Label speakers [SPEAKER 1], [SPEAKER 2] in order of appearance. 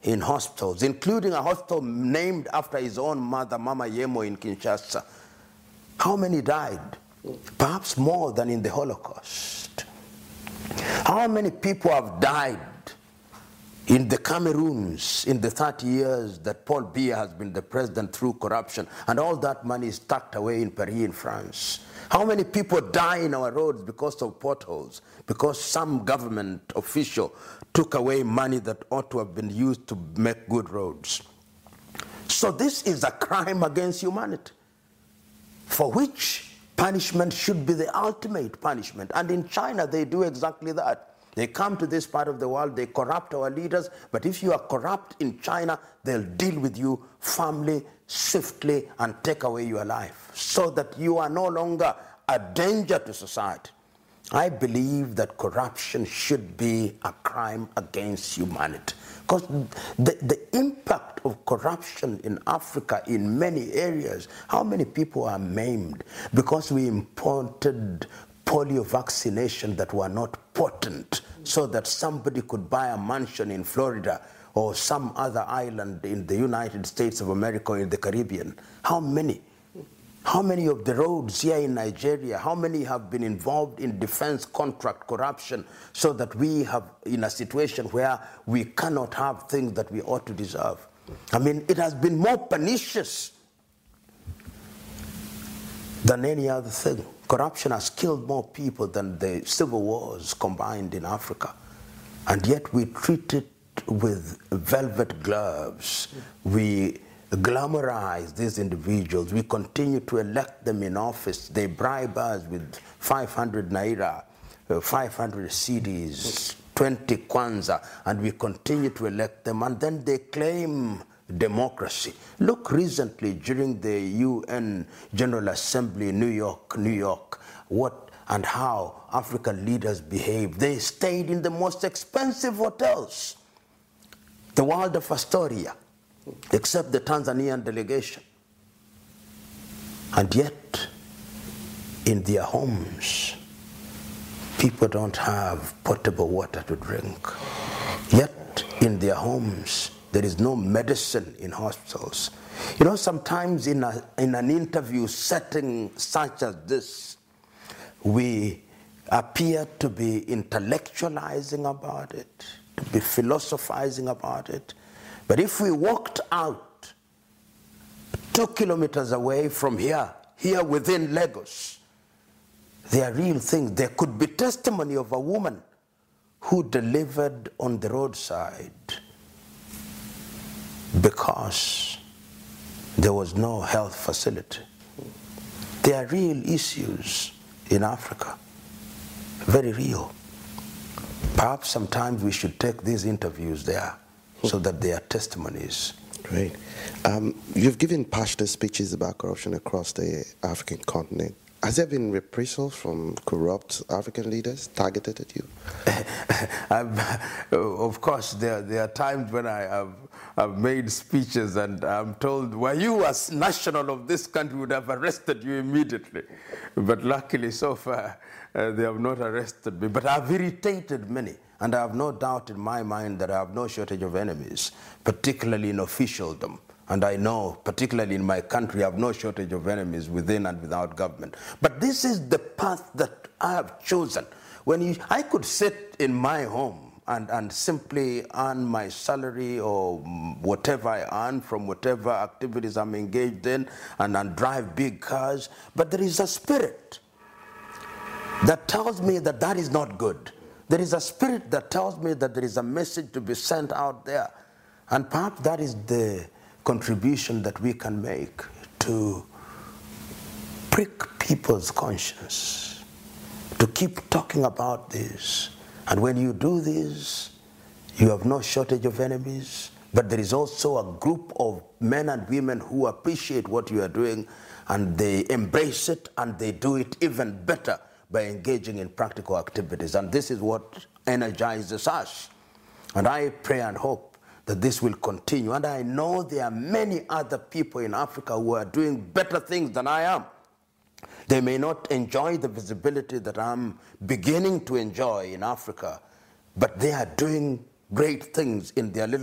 [SPEAKER 1] in hospitals, including a hospital named after his own mother, Mama Yemo in Kinshasa. How many died? Perhaps more than in the Holocaust. How many people have died in the Cameroons in the 30 years that Paul Biya has been the president through corruption, and all that money is tucked away in Paris in France? How many people die in our roads because of potholes, because some government official took away money that ought to have been used to make good roads? So this is a crime against humanity, for which punishment should be the ultimate punishment. And in China, they do exactly that. They come to this part of the world, they corrupt our leaders, but if you are corrupt in China, they'll deal with you firmly, swiftly, and take away your life, so that you are no longer a danger to society. I believe that corruption should be a crime against humanity, because the impact of corruption in Africa in many areas, how many people are maimed because we imported polio vaccination that were not potent, so that somebody could buy a mansion in Florida or some other island in the United States of America or in the Caribbean. How many? How many of the roads here in Nigeria, how many have been involved in defense contract corruption, so that we have in a situation where we cannot have things that we ought to deserve? I mean, it has been more pernicious than any other thing. Corruption has killed more people than the civil wars combined in Africa. And yet we treat it with velvet gloves. We glamorize these individuals. We continue to elect them in office. They bribe us with 500 naira, 500 cedis, 20 kwanza, and we continue to elect them. And then they claim democracy. Look recently during the UN General Assembly in New York, what and how African leaders behaved. They stayed in the most expensive hotels, the world of Astoria, except the Tanzanian delegation. And yet, in their homes, people don't have potable water to drink. Yet, in their homes, there is no medicine in hospitals. You know, sometimes in an interview setting such as this, we appear to be intellectualizing about it, to be philosophizing about it. But if we walked out 2 kilometers away from here within Lagos, there are real things. There could be testimony of a woman who delivered on the roadside because there was no health facility. There are real issues in Africa, very real. Perhaps sometimes we should take these interviews there so that they are testimonies.
[SPEAKER 2] Great. You've given passionate speeches about corruption across the African continent. Has there been reprisals from corrupt African leaders targeted at you?
[SPEAKER 1] Of course, there are times when I've made speeches and I'm told, were you as national of this country, would have arrested you immediately. But luckily, so far, they have not arrested me. But I've irritated many. And I have no doubt in my mind that I have no shortage of enemies, particularly in officialdom. And I know, particularly in my country, I have no shortage of enemies within and without government. But this is the path that I have chosen. I could sit in my home and simply earn my salary or whatever I earn from whatever activities I'm engaged in and drive big cars. But there is a spirit that tells me that that is not good. There is a spirit that tells me that there is a message to be sent out there. And perhaps that is the contribution that we can make to prick people's conscience, to keep talking about this. And when you do this, you have no shortage of enemies, but there is also a group of men and women who appreciate what you are doing, and they embrace it, and they do it even better by engaging in practical activities. And this is what energizes us. And I pray and hope that this will continue. And I know there are many other people in Africa who are doing better things than I am. They may not enjoy the visibility that I'm beginning to enjoy in Africa, but they are doing great things in their little